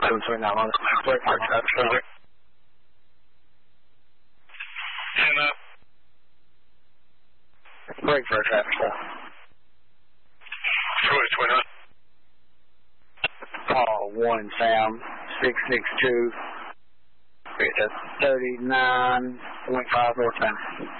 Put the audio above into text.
729 on the break for traffic flow. Stand up. Break for traffic flow. Troy 29. Call 1 Sam 662 39.5 northbound.